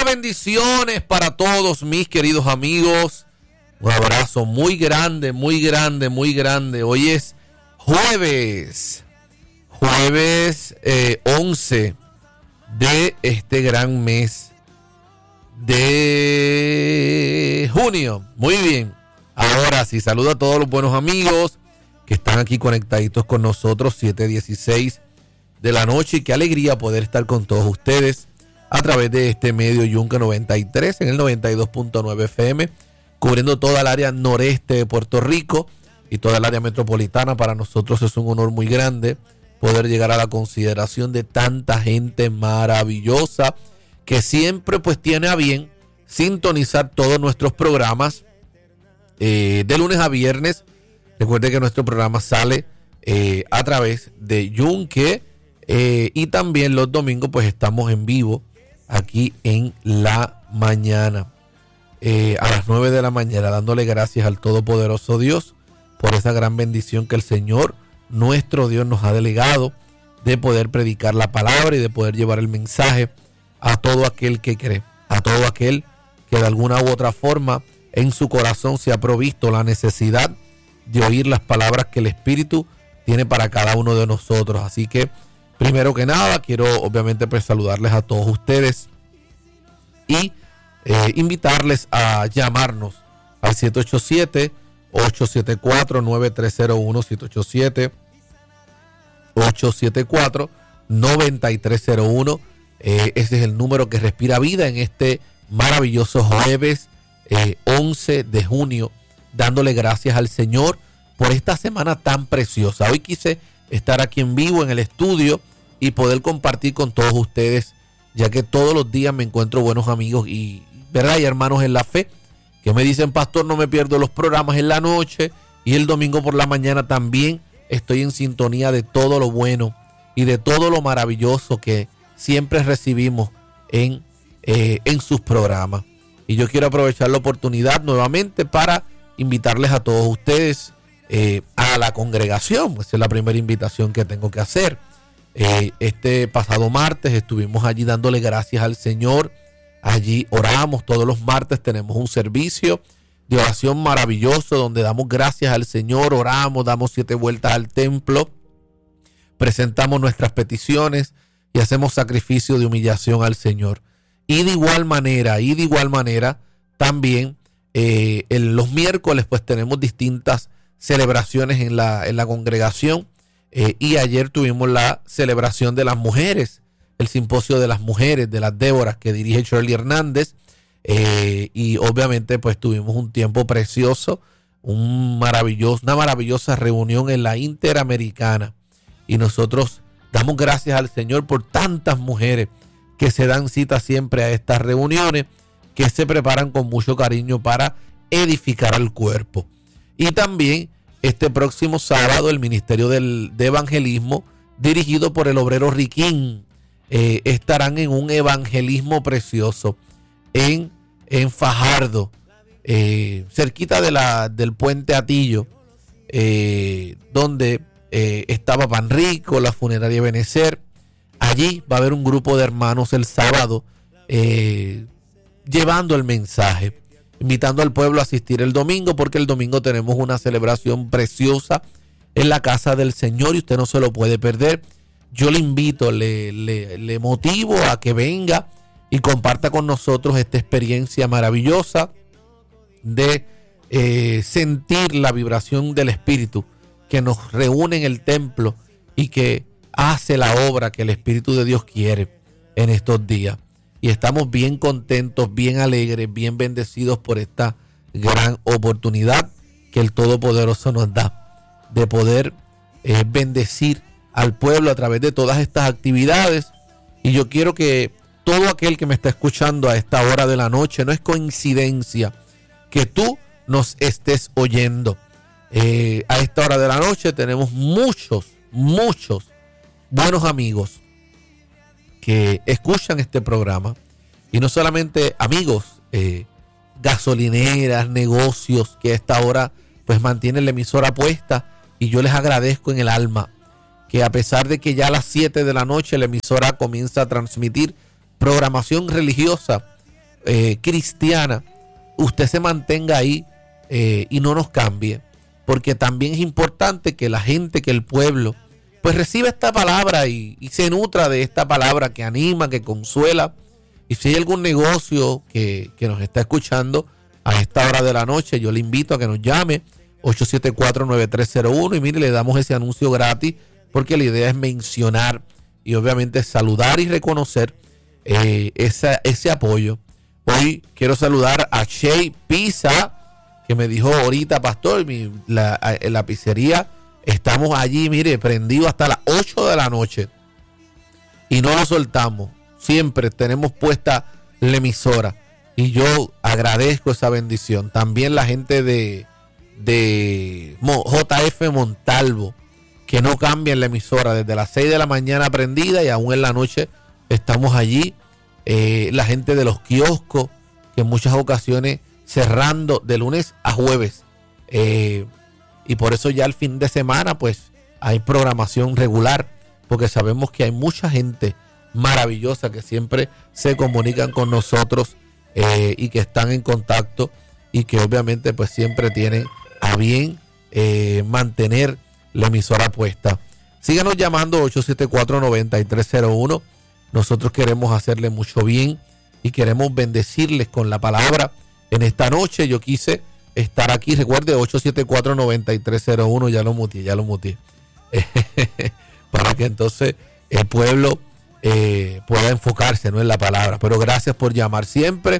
bendiciones para todos mis queridos amigos. Un abrazo muy grande, muy grande, muy grande. Hoy es jueves 11 de este gran mes de junio. Muy bien. Ahora sí, saludo a todos los buenos amigos que están aquí conectaditos con nosotros, 7:16 de la noche. Y qué alegría poder estar con todos ustedes a través de este medio Yunque 93 en el 92.9 FM, cubriendo toda el área noreste de Puerto Rico y toda el área metropolitana. Para nosotros es un honor muy grande poder llegar a la consideración de tanta gente maravillosa que siempre pues tiene a bien sintonizar todos nuestros programas de lunes a viernes. Recuerde que nuestro programa sale a través de Yunque y también los domingos pues estamos en vivo aquí en la mañana, a las 9 de la mañana, dándole gracias al Todopoderoso Dios por esa gran bendición que el Señor, nuestro Dios, nos ha delegado de poder predicar la palabra y de poder llevar el mensaje a todo aquel que cree, a todo aquel que de alguna u otra forma en su corazón se ha provisto la necesidad de oír las palabras que el Espíritu tiene para cada uno de nosotros. Así que primero que nada, quiero obviamente pues saludarles a todos ustedes y invitarles a llamarnos al 787-874-9301, 787-874-9301. Ese es el número que respira vida en este maravilloso jueves 11 de junio, dándole gracias al Señor por esta semana tan preciosa. Hoy quise estar aquí en vivo en el estudio y poder compartir con todos ustedes, ya que todos los días me encuentro buenos amigos y hermanos en la fe que me dicen: pastor, no me pierdo los programas en la noche y el domingo por la mañana también estoy en sintonía de todo lo bueno y de todo lo maravilloso que siempre recibimos en sus programas. Y yo quiero aprovechar la oportunidad nuevamente para invitarles a todos ustedes a la congregación. Esa es la primera invitación que tengo que hacer. Este pasado martes estuvimos allí dándole gracias al Señor. Allí oramos, todos los martes tenemos un servicio de oración maravilloso donde damos gracias al Señor, oramos, damos 7 vueltas al templo, presentamos nuestras peticiones y hacemos sacrificio de humillación al Señor. Y de igual manera también en los miércoles pues tenemos distintas celebraciones en la congregación, y ayer tuvimos la celebración de las mujeres, el simposio de las mujeres, de las Déboras, que dirige Shirley Hernández, y obviamente pues tuvimos un tiempo precioso, una maravillosa reunión en la Interamericana, y nosotros damos gracias al Señor por tantas mujeres que se dan cita siempre a estas reuniones, que se preparan con mucho cariño para edificar al cuerpo. Y también este próximo sábado el Ministerio de Evangelismo, dirigido por el obrero Riquín, estarán en un evangelismo precioso en Fajardo, cerquita del puente Atillo, donde estaba Pan Rico, la funeraria Benecer. Allí va a haber un grupo de hermanos el sábado llevando el mensaje, invitando al pueblo a asistir el domingo, porque el domingo tenemos una celebración preciosa en la casa del Señor y usted no se lo puede perder. Yo le invito, le motivo a que venga y comparta con nosotros esta experiencia maravillosa de sentir la vibración del Espíritu que nos reúne en el templo y que hace la obra que el Espíritu de Dios quiere en estos días. Y estamos bien contentos, bien alegres, bien bendecidos por esta gran oportunidad que el Todopoderoso nos da de poder bendecir al pueblo a través de todas estas actividades. Y yo quiero que todo aquel que me está escuchando a esta hora de la noche, no es coincidencia que tú nos estés oyendo. A esta hora de la noche tenemos muchos buenos amigos que escuchan este programa, y no solamente amigos, gasolineras, negocios que a esta hora pues mantienen la emisora puesta, y yo les agradezco en el alma que a pesar de que ya a las 7 de la noche la emisora comienza a transmitir programación religiosa, cristiana, usted se mantenga ahí y no nos cambie, porque también es importante que la gente, que el pueblo, pues reciba esta palabra y se nutra de esta palabra que anima, que consuela. Y si hay algún negocio que nos está escuchando a esta hora de la noche, yo le invito a que nos llame 874-9301 y mire, le damos ese anuncio gratis, porque la idea es mencionar y obviamente saludar y reconocer ese apoyo. Hoy quiero saludar a Shea Pizza, que me dijo ahorita, pastor, en la pizzería estamos allí, mire, prendido hasta las 8 de la noche y no lo soltamos. Siempre tenemos puesta la emisora y yo agradezco esa bendición. También la gente de JF Montalvo, que no cambian la emisora desde las 6 de la mañana prendida y aún en la noche estamos allí. La gente de los kioscos, que en muchas ocasiones cerrando de lunes a jueves. Y por eso ya el fin de semana pues hay programación regular, porque sabemos que hay mucha gente maravillosa que siempre se comunican con nosotros y que están en contacto y que obviamente pues siempre tienen a bien mantener la emisora puesta. Síganos llamando 874-9301. Nosotros queremos hacerle mucho bien y queremos bendecirles con la palabra. En esta noche yo quise estar aquí. Recuerde, 874-9301. Ya lo muteé. Para que entonces el pueblo pueda enfocarse, no en la palabra. Pero gracias por llamar siempre.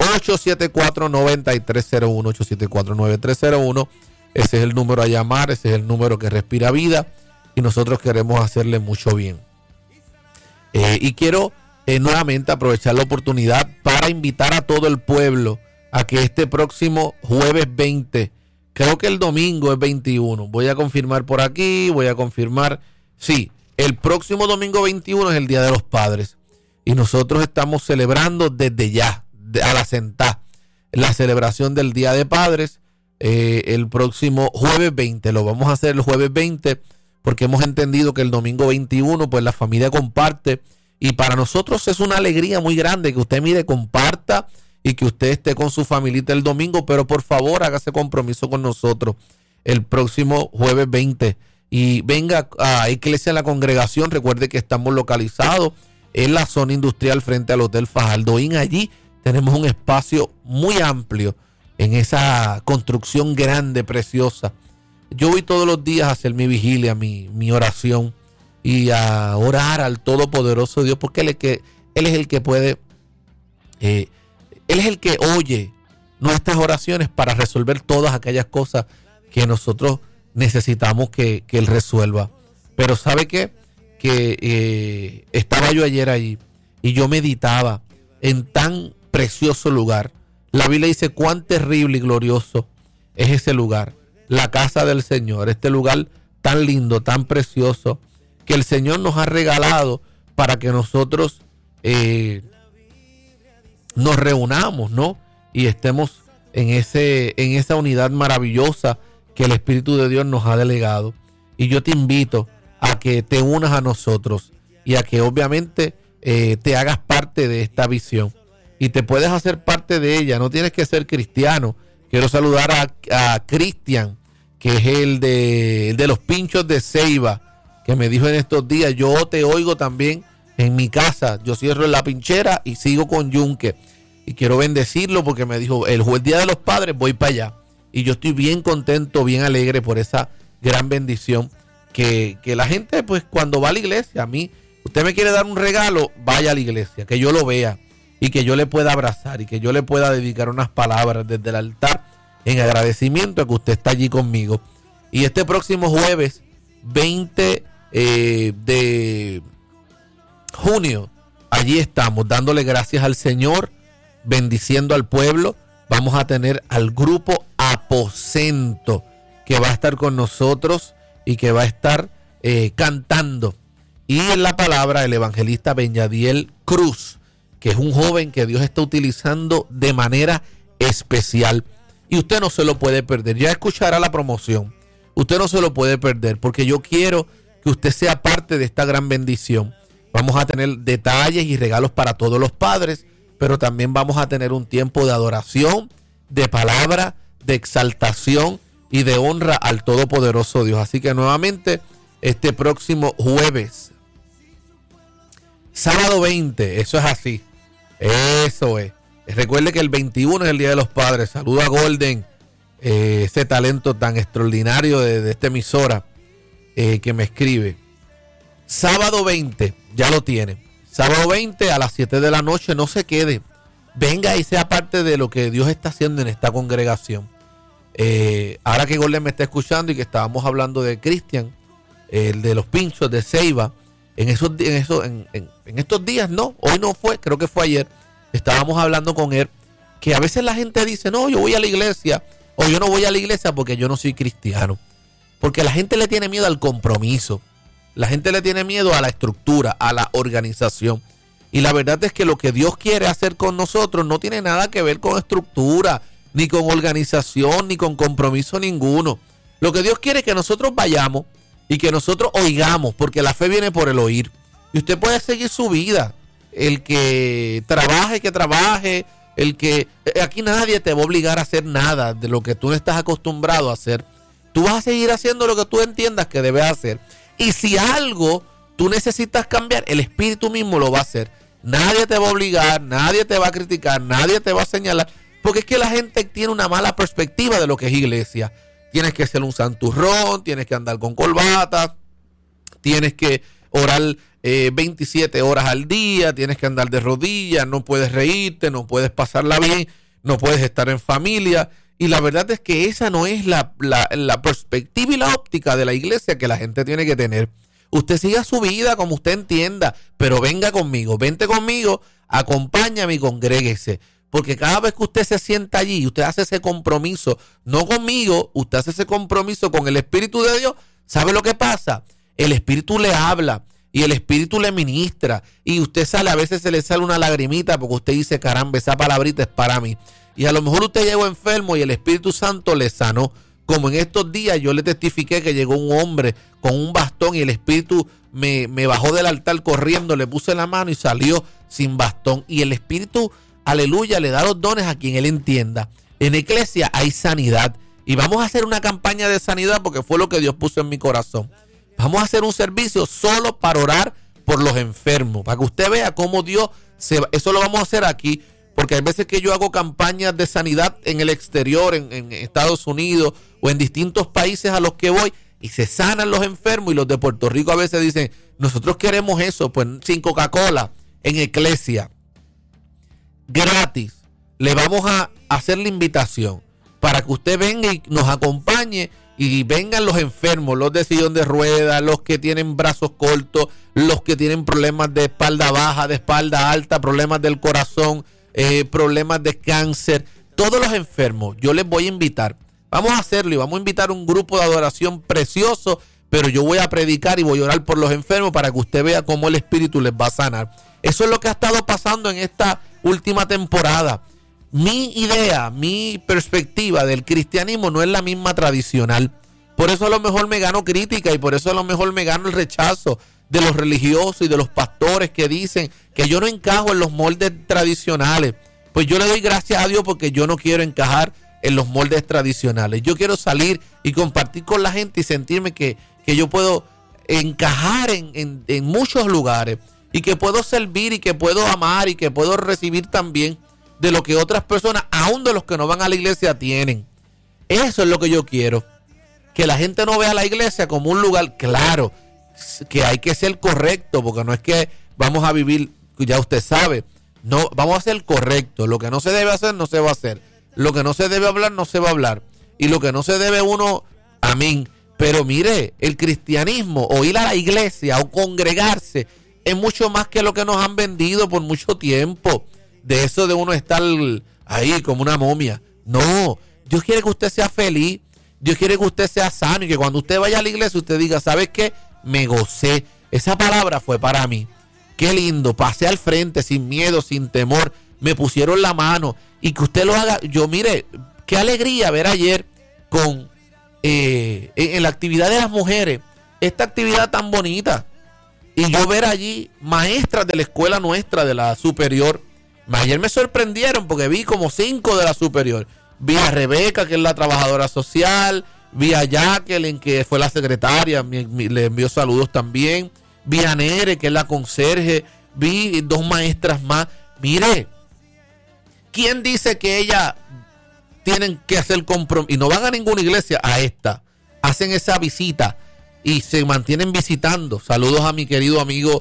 874-9301. 874-9301. Ese es el número a llamar. Ese es el número que respira vida. Y nosotros queremos hacerle mucho bien. Y quiero nuevamente aprovechar la oportunidad para invitar a todo el pueblo a que este próximo jueves 20, creo que el domingo es 21, voy a confirmar por aquí, sí, el próximo domingo 21 es el Día de los Padres y nosotros estamos celebrando desde ya, a la sentada, la celebración del Día de Padres. El próximo jueves 20, lo vamos a hacer el jueves 20 porque hemos entendido que el domingo 21 pues la familia comparte y para nosotros es una alegría muy grande que usted mire, comparta y que usted esté con su familita el domingo, pero por favor hágase compromiso con nosotros el próximo jueves 20 y venga a Iglesia de la Congregación. Recuerde que estamos localizados en la zona industrial frente al Hotel Fajardo Inn. Allí tenemos un espacio muy amplio en esa construcción grande, preciosa. Yo voy todos los días a hacer mi vigilia, mi oración y a orar al Todopoderoso Dios, porque Él es el que puede, Él es el que oye nuestras oraciones para resolver todas aquellas cosas que nosotros necesitamos que Él resuelva. Pero ¿sabe qué? Que estaba yo ayer allí y yo meditaba en tan precioso lugar. La Biblia dice cuán terrible y glorioso es ese lugar, la casa del Señor, este lugar tan lindo, tan precioso, que el Señor nos ha regalado para que nosotros nos reunamos, ¿no? Y estemos en esa unidad maravillosa que el Espíritu de Dios nos ha delegado. Y yo te invito a que te unas a nosotros y a que obviamente te hagas parte de esta visión. Y te puedes hacer parte de ella, no tienes que ser cristiano. Quiero saludar a Cristian, que es el de los pinchos de Ceiba, que me dijo en estos días, yo te oigo también en mi casa, yo cierro en la pinchera y sigo con Yunque. Y quiero bendecirlo porque me dijo, el Día de los Padres voy para allá. Y yo estoy bien contento, bien alegre por esa gran bendición que la gente, pues cuando va a la iglesia, a mí, usted me quiere dar un regalo, vaya a la iglesia, que yo lo vea y que yo le pueda abrazar y que yo le pueda dedicar unas palabras desde el altar en agradecimiento a que usted está allí conmigo. Y este próximo jueves 20 de junio, allí estamos dándole gracias al Señor, bendiciendo al pueblo. Vamos a tener al grupo Aposento que va a estar con nosotros y que va a estar cantando. Y en la palabra el evangelista Benyadiel Cruz, que es un joven que Dios está utilizando de manera especial. Y usted no se lo puede perder. Ya escuchará la promoción. Usted no se lo puede perder porque yo quiero que usted sea parte de esta gran bendición. Vamos a tener detalles y regalos para todos los padres, pero también vamos a tener un tiempo de adoración, de palabra, de exaltación y de honra al Todopoderoso Dios. Así que nuevamente, este próximo jueves, sábado 20, eso es así. Eso es. Recuerde que el 21 es el Día de los Padres. Saludo a Golden, ese talento tan extraordinario de esta emisora que me escribe. Sábado 20, ya lo tiene. Sábado 20 a las 7 de la noche, no se quede. Venga y sea parte de lo que Dios está haciendo en esta congregación. Ahora que Golden me está escuchando y que estábamos hablando de Cristian, el de los pinchos de Ceiba, en estos días, no, hoy no fue, creo que fue ayer, estábamos hablando con él, que a veces la gente dice, no, yo voy a la iglesia, o yo no voy a la iglesia porque yo no soy cristiano. Porque la gente le tiene miedo al compromiso, la gente le tiene miedo a la estructura, a la organización. Y la verdad es que lo que Dios quiere hacer con nosotros no tiene nada que ver con estructura, ni con organización, ni con compromiso ninguno. Lo que Dios quiere es que nosotros vayamos y que nosotros oigamos, porque la fe viene por el oír. Y usted puede seguir su vida. El que trabaje, que trabaje. Aquí nadie te va a obligar a hacer nada de lo que tú no estás acostumbrado a hacer. Tú vas a seguir haciendo lo que tú entiendas que debes hacer. Y si algo tú necesitas cambiar, el Espíritu mismo lo va a hacer. Nadie te va a obligar, nadie te va a criticar, nadie te va a señalar. Porque es que la gente tiene una mala perspectiva de lo que es iglesia. Tienes que ser un santurrón, tienes que andar con corbata, tienes que orar 27 horas al día, tienes que andar de rodillas, no puedes reírte, no puedes pasarla bien, no puedes estar en familia. Y la verdad es que esa no es la perspectiva y la óptica de la iglesia que la gente tiene que tener. Usted siga su vida como usted entienda, pero venga conmigo, vente conmigo, acompáñame y congréguese. Porque cada vez que usted se sienta allí, usted hace ese compromiso, no conmigo, usted hace ese compromiso con el Espíritu de Dios. ¿Sabe lo que pasa? El Espíritu le habla y el Espíritu le ministra. Y usted sale, a veces se le sale una lagrimita porque usted dice, caramba, esa palabrita es para mí. Y a lo mejor usted llegó enfermo y el Espíritu Santo le sanó. Como en estos días yo le testifiqué que llegó un hombre con un bastón y el Espíritu me bajó del altar corriendo, le puse la mano y salió sin bastón. Y el Espíritu, aleluya, le da los dones a quien él entienda. En la iglesia hay sanidad y vamos a hacer una campaña de sanidad porque fue lo que Dios puso en mi corazón. Vamos a hacer un servicio solo para orar por los enfermos, para que usted vea cómo Dios eso lo vamos a hacer aquí, porque hay veces que yo hago campañas de sanidad en el exterior, en Estados Unidos o en distintos países a los que voy y se sanan los enfermos y los de Puerto Rico a veces dicen, nosotros queremos eso, pues sin Coca-Cola, en iglesia. Gratis, le vamos a hacer la invitación para que usted venga y nos acompañe y vengan los enfermos, los de sillón de ruedas, los que tienen brazos cortos, los que tienen problemas de espalda baja, de espalda alta, problemas del corazón, problemas de cáncer, todos los enfermos, yo les voy a invitar. Vamos a hacerlo y vamos a invitar un grupo de adoración precioso, pero yo voy a predicar y voy a orar por los enfermos para que usted vea cómo el Espíritu les va a sanar. Eso es lo que ha estado pasando en esta última temporada. Mi idea, mi perspectiva del cristianismo no es la misma tradicional. Por eso a lo mejor me gano crítica y por eso a lo mejor me gano el rechazo de los religiosos y de los pastores que dicen que yo no encajo en los moldes tradicionales. Pues yo le doy gracias a Dios porque yo no quiero encajar en los moldes tradicionales. Yo quiero salir y compartir con la gente y sentirme que yo puedo encajar en muchos lugares y que puedo servir y que puedo amar y que puedo recibir también de lo que otras personas, aún de los que no van a la iglesia, tienen. Eso es lo que yo quiero. Que la gente no vea la iglesia como un lugar, claro, que hay que ser correcto, porque no es que vamos a vivir, ya usted sabe, no, vamos a ser correctos. Lo que no se debe hacer, no se va a hacer. Lo que no se debe hablar, no se va a hablar. Y lo que no se debe uno, amén. Pero mire, el cristianismo, o ir a la iglesia, o congregarse, es mucho más que lo que nos han vendido por mucho tiempo. De eso de uno estar ahí como una momia. No, Dios quiere que usted sea feliz. Dios quiere que usted sea sano y que cuando usted vaya a la iglesia usted diga, ¿sabes qué? Me gocé. Esa palabra fue para mí. Qué lindo. Pasé al frente sin miedo, sin temor. Me pusieron la mano y que usted lo haga. Yo, mire, qué alegría ver ayer con en la actividad de las mujeres, esta actividad tan bonita. Y yo ver allí maestras de la escuela nuestra, de la superior, Ayer me sorprendieron porque vi como 5 de la superior. Vi a Rebeca, que es la trabajadora social. Vi a Jacqueline, que fue la secretaria, le envió saludos también. Vi a Nere, que es la conserje. Vi 2 maestras más. Mire, ¿quién dice que ellas tienen que hacer compromiso? Y no van a ninguna iglesia, a esta. Hacen esa visita y se mantienen visitando. Saludos a mi querido amigo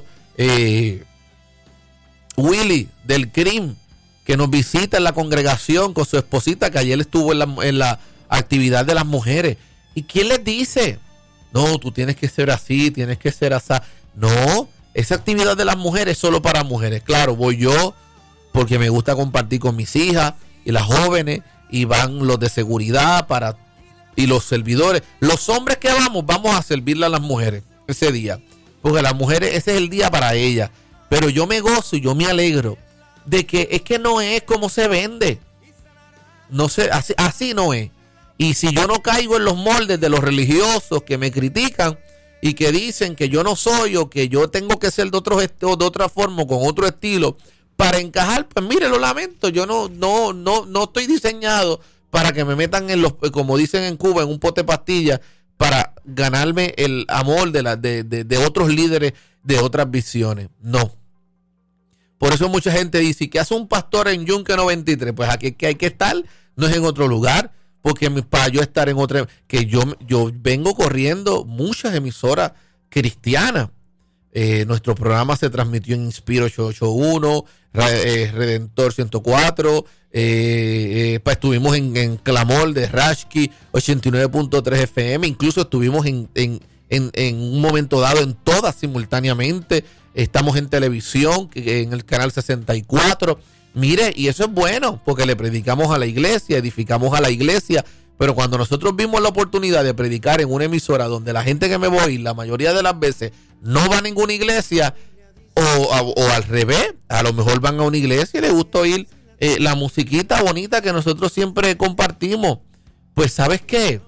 Willy del CRIM, que nos visita en la congregación con su esposita, que ayer estuvo en la actividad de las mujeres. ¿Y quién les dice? No, tú tienes que ser así, tienes que ser así. No, esa actividad de las mujeres es solo para mujeres. Claro, voy yo porque me gusta compartir con mis hijas y las jóvenes, y van los de seguridad y los servidores. Los hombres que vamos a servirle a las mujeres ese día, porque las mujeres, ese es el día para ellas. Pero yo me gozo y yo me alegro de que es que no es como se vende. No sé, así no es. Y si yo no caigo en los moldes de los religiosos que me critican y que dicen que yo no soy, o que yo tengo que ser de otra forma, con otro estilo, para encajar, pues mire, lo lamento. Yo no estoy diseñado para que me metan como dicen en Cuba, en un pote de pastillas, para ganarme el amor de otros líderes de otras visiones. No. Por eso mucha gente dice, ¿qué hace un pastor en Yunque 93? Pues aquí que hay que estar, no es en otro lugar, porque para yo estar en otra, que yo vengo corriendo muchas emisoras cristianas. Nuestro programa se transmitió en Inspiro 881, Redentor 104, estuvimos en Clamor de Rashki 89.3 FM, incluso estuvimos en un momento dado en todas simultáneamente. Estamos en televisión, en el canal 64. Mire, y eso es bueno, porque le predicamos a la iglesia, edificamos a la iglesia. Pero cuando nosotros vimos la oportunidad de predicar en una emisora donde la gente que me va a oír, la mayoría de las veces, no va a ninguna iglesia, o al revés, a lo mejor van a una iglesia y les gusta oír la musiquita bonita que nosotros siempre compartimos, pues ¿sabes qué?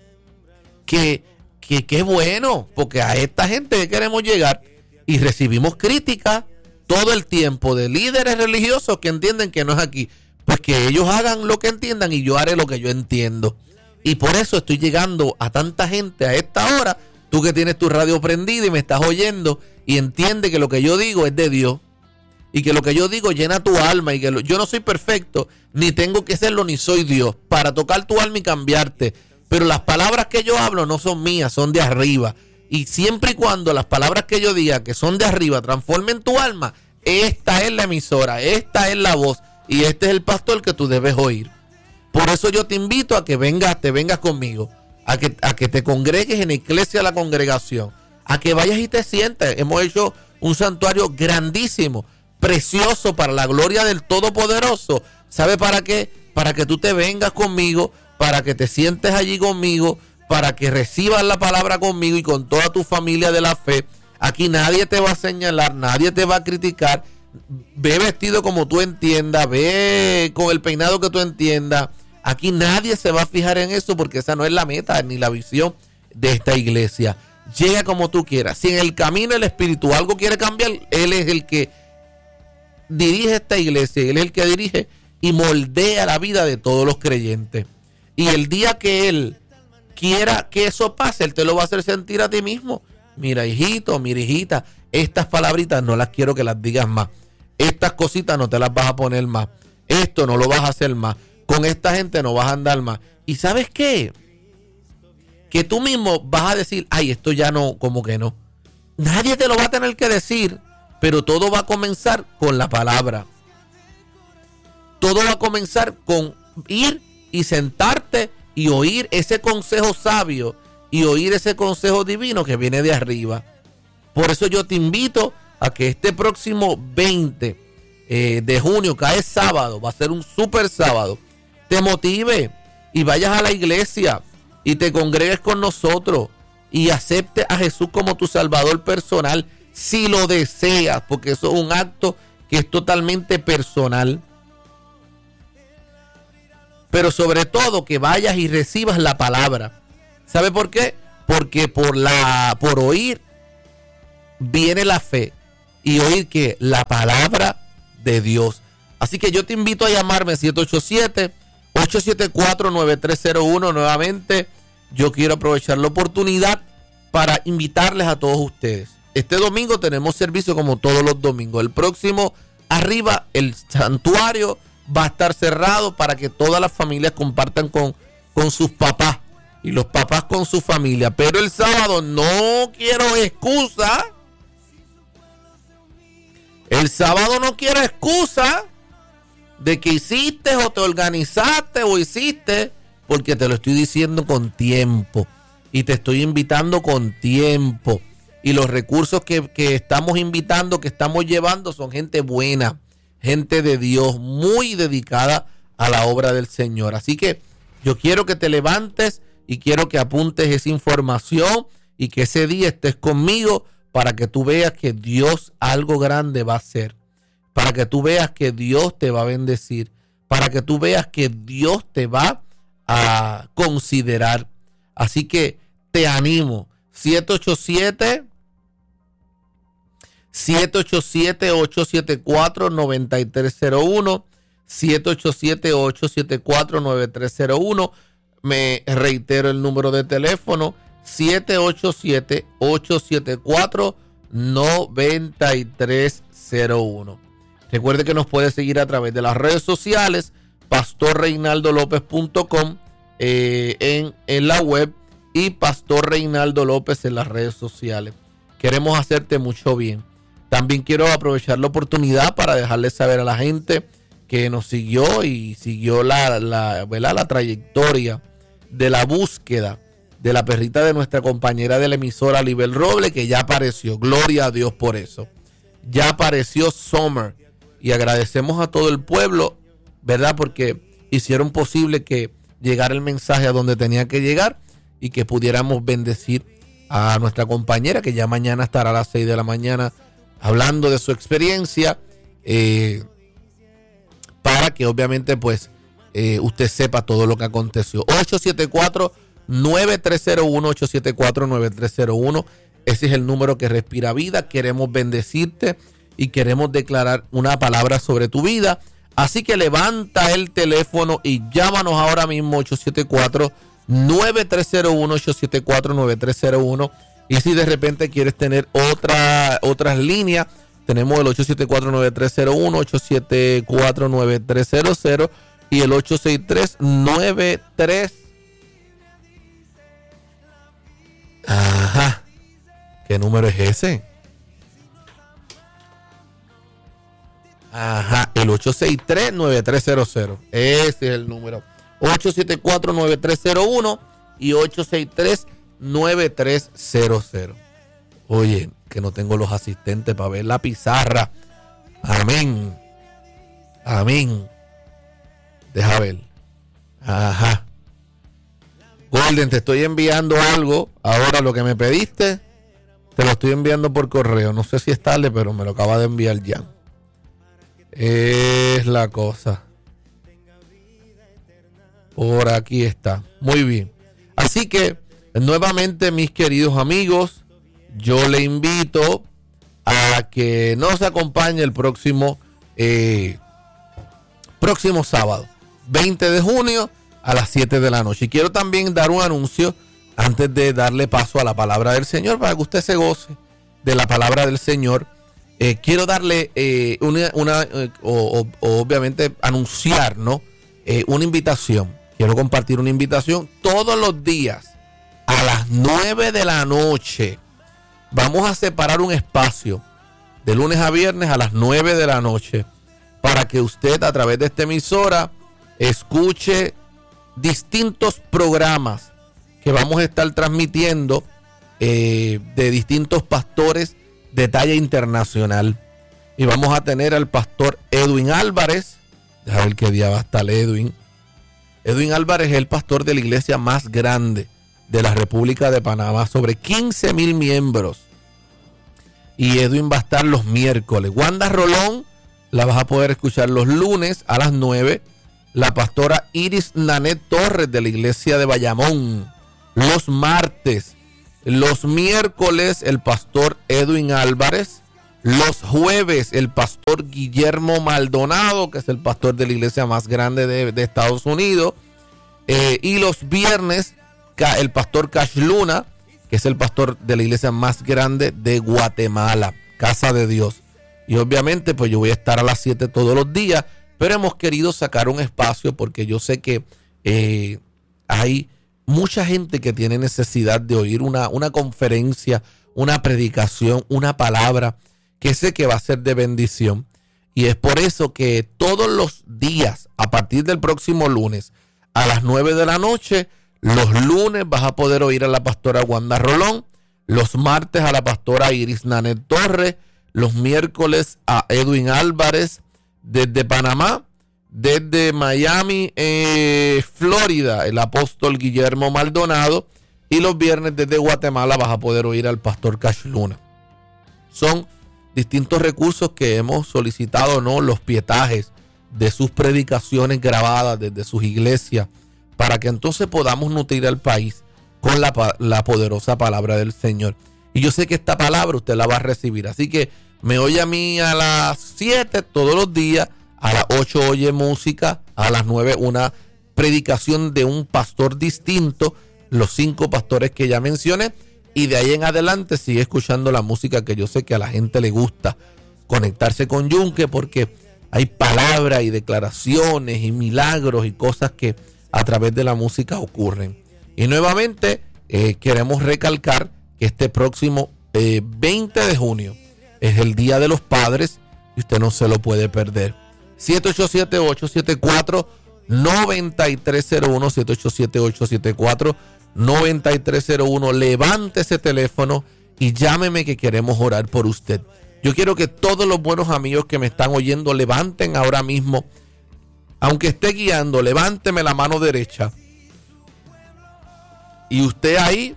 Que es bueno, porque a esta gente que queremos llegar, y recibimos críticas todo el tiempo de líderes religiosos que entienden que no es aquí. Pues que ellos hagan lo que entiendan y yo haré lo que yo entiendo. Y por eso estoy llegando a tanta gente a esta hora. Tú que tienes tu radio prendida y me estás oyendo y entiende que lo que yo digo es de Dios. Y que lo que yo digo llena tu alma. Y que yo no soy perfecto, ni tengo que serlo, ni soy Dios para tocar tu alma y cambiarte. Pero las palabras que yo hablo no son mías, son de arriba. Y siempre y cuando las palabras que yo diga que son de arriba transformen tu alma, esta es la emisora, esta es la voz. Y este es el pastor que tú debes oír. Por eso yo te invito a que te vengas conmigo, a que te congregues en la iglesia de la congregación, a que vayas y te sientas. Hemos hecho un santuario grandísimo, precioso, para la gloria del Todopoderoso. ¿Sabe para qué? Para que tú te vengas conmigo, para que te sientes allí conmigo, para que recibas la palabra conmigo y con toda tu familia de la fe. Aquí nadie te va a señalar, nadie te va a criticar. Ve vestido como tú entiendas, ve con el peinado que tú entiendas. Aquí nadie se va a fijar en eso, porque esa no es la meta ni la visión de esta iglesia. Llega como tú quieras. Si en el camino el Espíritu algo quiere cambiar, Él es el que dirige esta iglesia, Él es el que dirige y moldea la vida de todos los creyentes. Y el día que Él quiera que eso pase, Él te lo va a hacer sentir a ti mismo. Mira, hijito, mira, hijita, estas palabritas no las quiero que las digas más. Estas cositas no te las vas a poner más. Esto no lo vas a hacer más. Con esta gente no vas a andar más. ¿Y sabes qué? Que tú mismo vas a decir, ay, esto ya no, como que no. Nadie te lo va a tener que decir, pero todo va a comenzar con la palabra. Todo va a comenzar con ir y sentarte y oír ese consejo sabio y oír ese consejo divino que viene de arriba. Por eso yo te invito a que este próximo 20 de junio, cae sábado, va a ser un super sábado, te motive y vayas a la iglesia y te congregues con nosotros y aceptes a Jesús como tu Salvador personal, si lo deseas, porque eso es un acto que es totalmente personal. Pero sobre todo que vayas y recibas la palabra. ¿Sabe por qué? Porque por oír viene la fe, y oír que la palabra de Dios. Así que yo te invito a llamarme 787-874-9301. Nuevamente, yo quiero aprovechar la oportunidad para invitarles a todos ustedes. Este domingo tenemos servicio como todos los domingos. El próximo, arriba, el santuario va a estar cerrado para que todas las familias compartan con sus papás y los papás con su familia. Pero el sábado no quiero excusa. El sábado no quiero excusa de que hiciste o te organizaste o hiciste, porque te lo estoy diciendo con tiempo y te estoy invitando con tiempo. Y los recursos que estamos invitando, que estamos llevando, son gente buena, gente de Dios, muy dedicada a la obra del Señor. Así que yo quiero que te levantes y quiero que apuntes esa información y que ese día estés conmigo para que tú veas que Dios algo grande va a hacer, para que tú veas que Dios te va a bendecir, para que tú veas que Dios te va a considerar. Así que te animo. 787-874-9301. 787-874-9301. Me reitero el número de teléfono: 787-874-9301. Recuerde que nos puede seguir a través de las redes sociales, pastorreinaldolopez.com en la web y Pastor Reinaldo López en las redes sociales. Queremos hacerte mucho bien. También quiero aprovechar la oportunidad para dejarles saber a la gente que nos siguió y siguió la trayectoria de la búsqueda de la perrita de nuestra compañera de la emisora, Libel Roble, que ya apareció. Gloria a Dios por eso. Ya apareció Summer. Y agradecemos a todo el pueblo, ¿verdad? Porque hicieron posible que llegara el mensaje a donde tenía que llegar y que pudiéramos bendecir a nuestra compañera, que ya mañana estará a las 6 de la mañana hablando de su experiencia, para que obviamente pues usted sepa todo lo que aconteció. 874-9301, 874-9301. Ese es el número que respira vida. Queremos bendecirte y queremos declarar una palabra sobre tu vida. Así que levanta el teléfono y llámanos ahora mismo, 874-9301, 874-9301. Y si de repente quieres tener otras líneas, tenemos el 874-9301, 874-9300 y el 863-93. Ajá. ¿Qué número es ese? Ajá, el 863-9300. Ese es el número. 874-9301 y 863-9300. Oye, que no tengo los asistentes para ver la pizarra. Amén. Amén. Deja ver. Ajá. Golden, te estoy enviando algo. Ahora lo que me pediste, te lo estoy enviando por correo. No sé si es tarde, pero me lo acaba de enviar ya. Es la cosa. Por aquí está. Muy bien. Así que, nuevamente, mis queridos amigos, yo le invito a que nos acompañe el próximo sábado, 20 de junio, a las 7 de la noche. Y quiero también dar un anuncio antes de darle paso a la palabra del Señor, para que usted se goce de la palabra del Señor. Quiero darle obviamente anunciar, ¿no? Una invitación. Quiero compartir una invitación todos los días a las 9 de la noche. Vamos a separar un espacio de lunes a viernes a las 9 de la noche para que usted, a través de esta emisora, escuche distintos programas que vamos a estar transmitiendo de distintos pastores de talla internacional. Y vamos a tener al pastor Edwin Álvarez. Déjame ver qué día va a estar Edwin. Edwin Álvarez es el pastor de la iglesia más grande de la República de Panamá, sobre 15,000 miembros. Y Edwin va a estar los miércoles. Wanda Rolón la vas a poder escuchar los lunes a las 9. La pastora Iris Nanet Torres de la iglesia de Bayamón los martes. Los miércoles el pastor Edwin Álvarez Los jueves, el pastor Guillermo Maldonado, que es el pastor de la iglesia más grande de Estados Unidos. Y los viernes, el pastor Cash Luna, que es el pastor de la iglesia más grande de Guatemala, Casa de Dios. Y obviamente, pues yo voy a estar a las 7 todos los días, pero hemos querido sacar un espacio porque yo sé que hay mucha gente que tiene necesidad de oír una conferencia, una predicación, una palabra que sé que va a ser de bendición. Y es por eso que todos los días, a partir del próximo lunes, a las 9 de la noche, los lunes vas a poder oír a la pastora Wanda Rolón, los martes a la pastora Iris Nanet Torres, los miércoles a Edwin Álvarez desde Panamá, desde Miami, Florida, el apóstol Guillermo Maldonado, y los viernes desde Guatemala vas a poder oír al pastor Cash Luna. Son distintos recursos que hemos solicitado, ¿no? Los pietajes de sus predicaciones grabadas desde sus iglesias, para que entonces podamos nutrir al país con la poderosa palabra del Señor. Y yo sé que esta palabra usted la va a recibir. Así que me oye a mí a las 7 todos los días, a las 8 oye música, a las 9 una predicación de un pastor distinto, los 5 pastores que ya mencioné, y de ahí en adelante sigue escuchando la música que yo sé que a la gente le gusta, conectarse con Yunque, porque hay palabras y declaraciones y milagros y cosas que a través de la música ocurren. Y nuevamente queremos recalcar que este próximo 20 de junio es el Día de los Padres y usted no se lo puede perder. 787-874-9301, 787-874-9301. Levante ese teléfono y llámeme que queremos orar por usted. Yo quiero que todos los buenos amigos que me están oyendo levanten ahora mismo, aunque esté guiando, levánteme la mano derecha. Y usted ahí,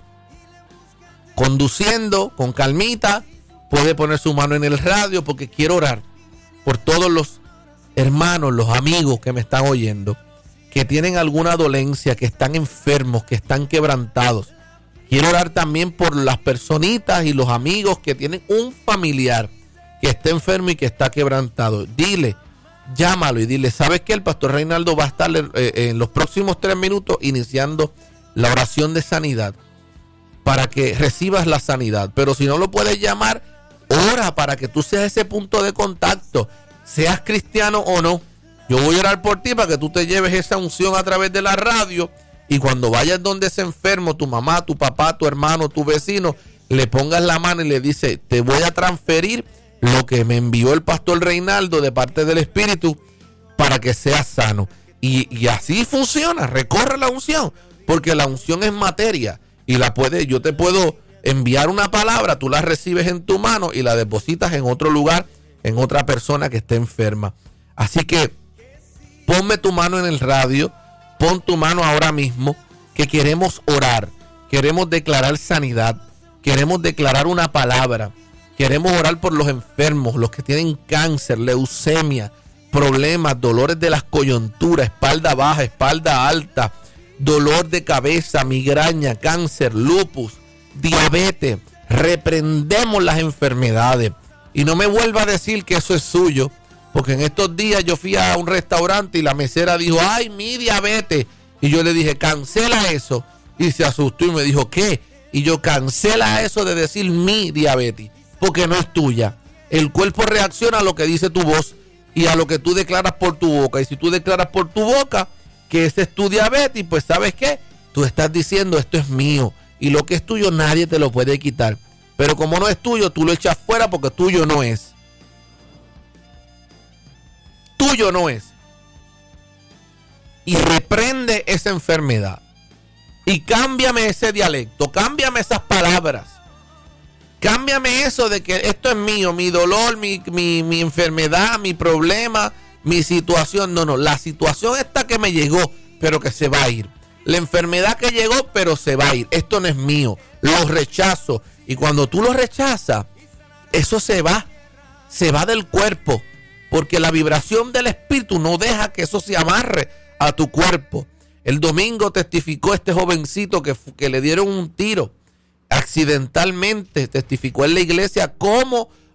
conduciendo con calmita, puede poner su mano en el radio, porque quiero orar por todos los hermanos, los amigos que me están oyendo, que tienen alguna dolencia, que están enfermos, que están quebrantados. Quiero orar también por las personitas y los amigos que tienen un familiar que está enfermo y que está quebrantado. Dile, llámalo y dile, ¿sabes qué? El pastor Reinaldo va a estar en los próximos 3 minutos iniciando la oración de sanidad para que recibas la sanidad. Pero si no lo puedes llamar, ora para que tú seas ese punto de contacto, seas cristiano o no. Yo voy a orar por ti para que tú te lleves esa unción a través de la radio, y cuando vayas donde ese enfermo, tu mamá, tu papá, tu hermano, tu vecino, le pongas la mano y le dice, te voy a transferir lo que me envió el pastor Reinaldo de parte del Espíritu para que seas sano. Y así funciona, recorre la unción, porque la unción es materia y yo te puedo enviar una palabra, tú la recibes en tu mano y la depositas en otro lugar, en otra persona que esté enferma. Así que ponme tu mano en el radio, pon tu mano ahora mismo, que queremos orar, queremos declarar sanidad, queremos declarar una palabra. Queremos orar por los enfermos, los que tienen cáncer, leucemia, problemas, dolores de las coyunturas, espalda baja, espalda alta, dolor de cabeza, migraña, cáncer, lupus, diabetes. Reprendemos las enfermedades. Y no me vuelva a decir que eso es suyo, porque en estos días yo fui a un restaurante y la mesera dijo, ay, mi diabetes. Y yo le dije, cancela eso. Y se asustó y me dijo, ¿qué? Y yo, cancela eso de decir mi diabetes, porque no es tuya. El cuerpo reacciona a lo que dice tu voz y a lo que tú declaras por tu boca. Y si tú declaras por tu boca que ese es tu diabetes, pues ¿sabes qué? Tú estás diciendo, esto es mío. Y lo que es tuyo nadie te lo puede quitar. Pero como no es tuyo, tú lo echas fuera porque tuyo no es. Tuyo no es. Y reprende esa enfermedad. Y cámbiame ese dialecto, cámbiame esas palabras. Cámbiame eso de que esto es mío, mi dolor, mi enfermedad, mi problema, mi situación. No, la situación esta que me llegó, pero que se va a ir. La enfermedad que llegó, pero se va a ir. Esto no es mío, lo rechazo. Y cuando tú lo rechazas, eso se va del cuerpo. Porque la vibración del espíritu no deja que eso se amarre a tu cuerpo. El domingo testificó este jovencito que le dieron un tiro. Accidentalmente testificó en la iglesia cómo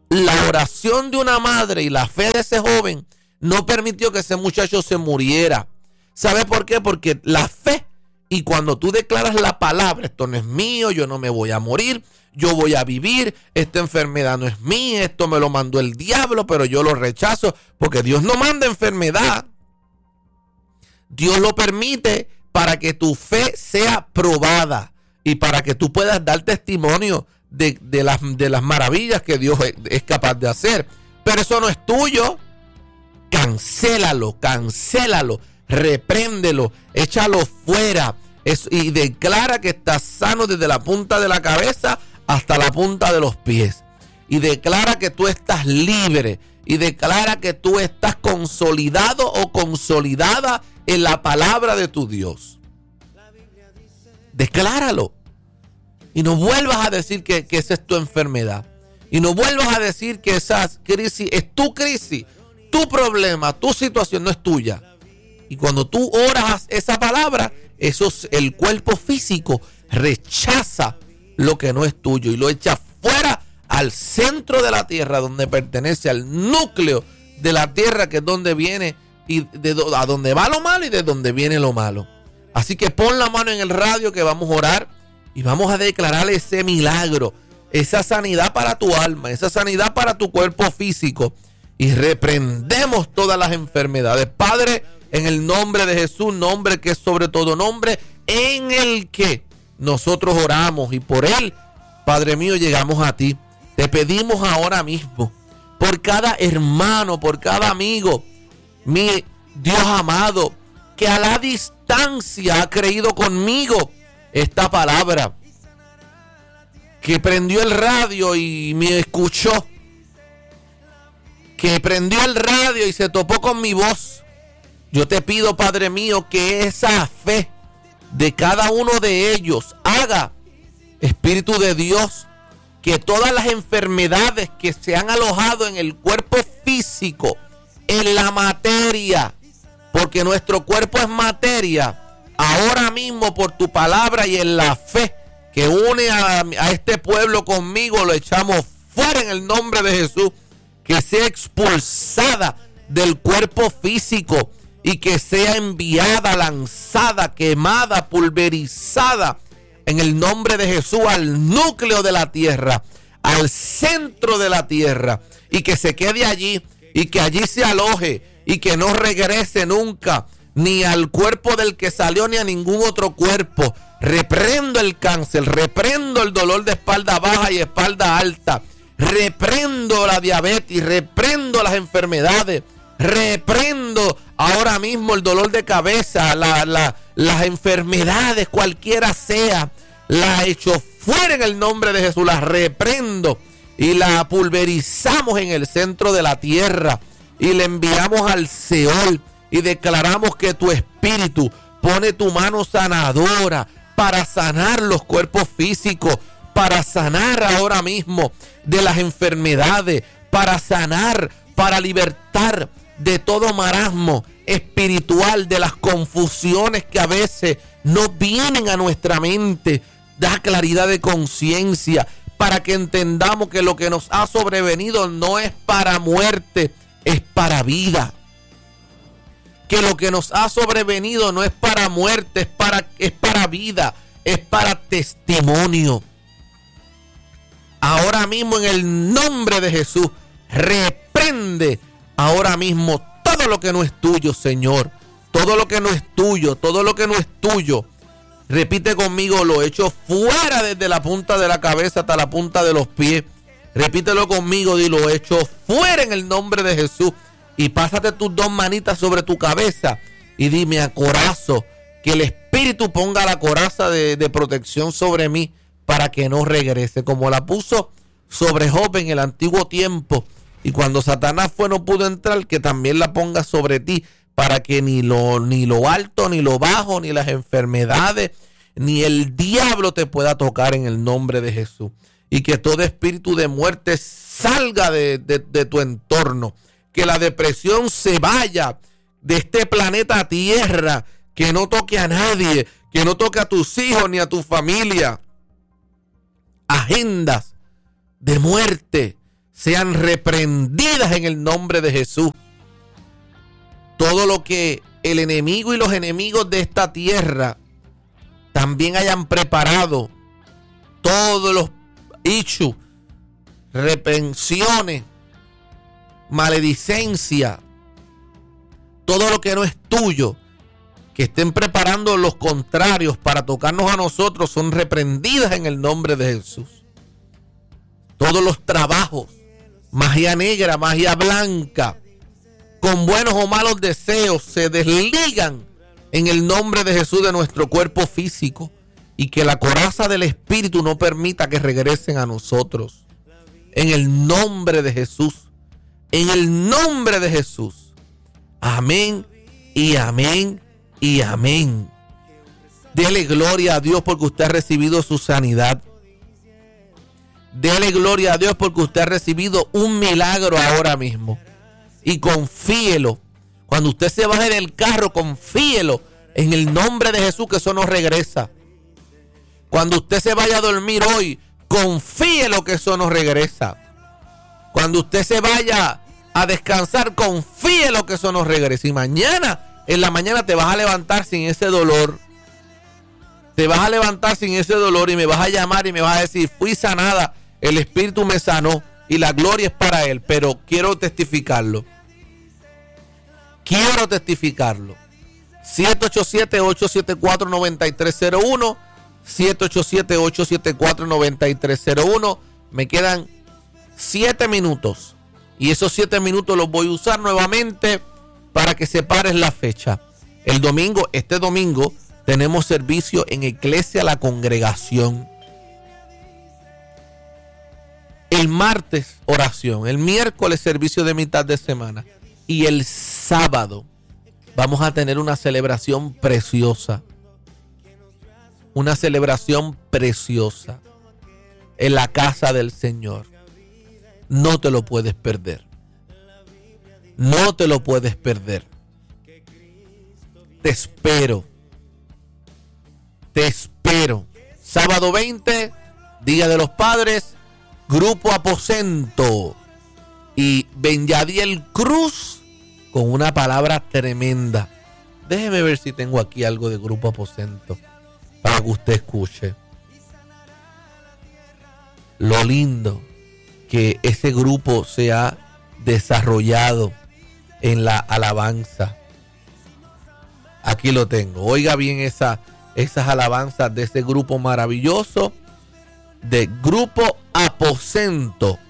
la oración de una madre y la fe de ese joven no permitió que ese muchacho se muriera. ¿Sabe por qué? Porque la fe, y cuando tú declaras la palabra, esto no es mío, yo no me voy a morir, yo voy a vivir, esta enfermedad no es mía, esto me lo mandó el diablo, pero yo lo rechazo, porque Dios no manda enfermedad. Dios lo permite para que tu fe sea probada y para que tú puedas dar testimonio de las maravillas que Dios es capaz de hacer. Pero eso no es tuyo. Cancélalo, repréndelo, échalo fuera y declara que estás sano desde la punta de la cabeza hasta la punta de los pies. Y declara que tú estás libre. Y declara que tú estás consolidado o consolidada en la palabra de tu Dios. Decláralo. Y no vuelvas a decir que esa es tu enfermedad. Y no vuelvas a decir que esa crisis es tu crisis. Tu problema, tu situación no es tuya. Y cuando tú oras esa palabra, el cuerpo físico rechaza lo que no es tuyo y lo echa fuera al centro de la tierra, donde pertenece al núcleo de la tierra, que es donde viene y a donde va lo malo y de donde viene lo malo. Así que pon la mano en el radio, que vamos a orar y vamos a declarar ese milagro, esa sanidad para tu alma, esa sanidad para tu cuerpo físico, y reprendemos todas las enfermedades. Padre, en el nombre de Jesús, nombre que es sobre todo nombre, en el que nosotros oramos y por él, Padre mío, llegamos a ti. Te pedimos ahora mismo por cada hermano, por cada amigo, mi Dios amado, que a la distancia ha creído conmigo esta palabra, que prendió el radio y me escuchó, que prendió el radio y se topó con mi voz. Yo te pido, Padre mío, que esa fe de cada uno de ellos haga, Espíritu de Dios, que todas las enfermedades que se han alojado en el cuerpo físico, en la materia, porque nuestro cuerpo es materia, ahora mismo por tu palabra y en la fe que une a este pueblo conmigo, lo echamos fuera en el nombre de Jesús, que sea expulsada del cuerpo físico y que sea enviada, lanzada, quemada, pulverizada en el nombre de Jesús al núcleo de la tierra, al centro de la tierra, y que se quede allí y que allí se aloje y que no regrese nunca ni al cuerpo del que salió ni a ningún otro cuerpo. Reprendo el cáncer, reprendo el dolor de espalda baja y espalda alta, reprendo la diabetes, reprendo las enfermedades, reprendo ahora mismo el dolor de cabeza, las enfermedades, cualquiera sea, la echo fuera en el nombre de Jesús, la reprendo y la pulverizamos en el centro de la tierra y le enviamos al Seol y declaramos que tu espíritu pone tu mano sanadora para sanar los cuerpos físicos, para sanar ahora mismo de las enfermedades, para sanar, para libertar de todo marasmo espiritual, de las confusiones que a veces nos vienen a nuestra mente. Da claridad de conciencia para que entendamos que lo que nos ha sobrevenido no es para muerte, es para vida. Que lo que nos ha sobrevenido no es para muerte, es para vida, es para testimonio. Ahora mismo en el nombre de Jesús, reprende ahora mismo todo lo que no es tuyo, Señor. Todo lo que no es tuyo, todo lo que no es tuyo. Repite conmigo, lo echo fuera desde la punta de la cabeza hasta la punta de los pies. Repítelo conmigo, dilo, echo fuera en el nombre de Jesús. Y pásate tus dos manitas sobre tu cabeza y dime, acorazo, que el Espíritu ponga la coraza de protección sobre mí para que no regrese, como la puso sobre Job en el antiguo tiempo. Y cuando Satanás no pudo entrar, que también la ponga sobre ti, para que ni lo alto, ni lo bajo, ni las enfermedades, ni el diablo te pueda tocar en el nombre de Jesús. Y que todo espíritu de muerte salga de tu entorno. Que la depresión se vaya de este planeta Tierra. Que no toque a nadie. Que no toque a tus hijos ni a tu familia. Agendas de muerte sean reprendidas en el nombre de Jesús. Todo lo que el enemigo y los enemigos de esta tierra también hayan preparado, todos los issues, reprensiones, maledicencia, todo lo que no es tuyo, que estén preparando los contrarios para tocarnos a nosotros, son reprendidas en el nombre de Jesús. Todos los trabajos, magia negra, magia blanca, con buenos o malos deseos, se desligan en el nombre de Jesús de nuestro cuerpo físico, y que la coraza del Espíritu no permita que regresen a nosotros. En el nombre de Jesús, en el nombre de Jesús. Amén y amén y amén. Dele gloria a Dios porque usted ha recibido su sanidad. Dele gloria a Dios porque usted ha recibido un milagro ahora mismo. Y confíelo. Cuando usted se baje del carro, confíelo en el nombre de Jesús, que eso no regresa. Cuando usted se vaya a dormir hoy, confíelo que eso no regresa. Cuando usted se vaya a descansar, confíelo que eso no regresa. Y mañana, en la mañana te vas a levantar sin ese dolor. Te vas a levantar sin ese dolor y me vas a llamar y me vas a decir: fui sanada, el Espíritu me sanó y la gloria es para Él. Pero quiero testificarlo. Quiero testificarlo. 787-874-9301. 787-874-9301. Me quedan 7 minutos. Y esos 7 minutos los voy a usar nuevamente para que separes la fecha. El domingo, este domingo, tenemos servicio en Iglesia La Congregación. El martes, oración. El miércoles, servicio de mitad de semana. Y el sábado vamos a tener una celebración preciosa. Una celebración preciosa en la casa del Señor. No te lo puedes perder. No te lo puedes perder. Te espero. Te espero. Sábado 20, Día de los Padres, Grupo Aposento. Y Benyadiel Cruz con una palabra tremenda. Déjeme ver si tengo aquí algo de Grupo Aposento para que usted escuche lo lindo que ese grupo se ha desarrollado en la alabanza. Aquí lo tengo. Oiga bien esas alabanzas de ese grupo maravilloso, de Grupo Aposento.